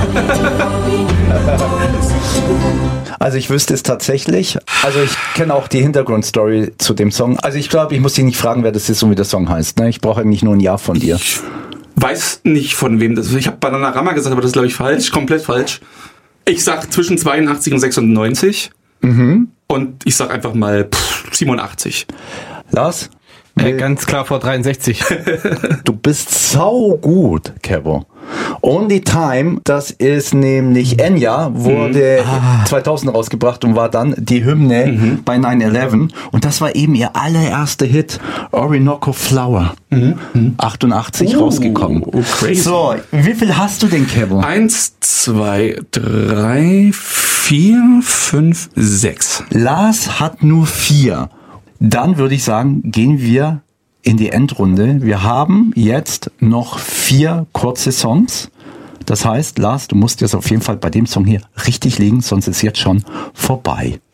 Also ich wüsste es tatsächlich. Also ich kenne auch die Hintergrundstory zu dem Song. Also ich glaube, ich muss dich nicht fragen, wer das ist und wie der Song heißt. Ne? Ich brauche eigentlich nur ein Ja von dir. Ich weiß nicht, von wem das ist. Ich habe Bananarama gesagt, aber das ist, glaube ich, falsch. Komplett falsch. Ich sag zwischen 82 und 96. Mhm. Und ich sag einfach mal 87. Lars? Ganz klar vor 63. Du bist sau gut, Kevo. Only Time, das ist nämlich Enya, wurde 2000 rausgebracht und war dann die Hymne bei 9/11. Und das war eben ihr allererster Hit, Orinoco Flower. 88 rausgekommen. Crazy. So, wie viel hast du denn, Kevo? 1, 2, 3, 4, 5, 6. Lars hat nur 4. Dann würde ich sagen, gehen wir in die Endrunde. Wir haben jetzt noch 4 kurze Songs. Das heißt, Lars, du musst jetzt auf jeden Fall bei dem Song hier richtig liegen, sonst ist jetzt schon vorbei.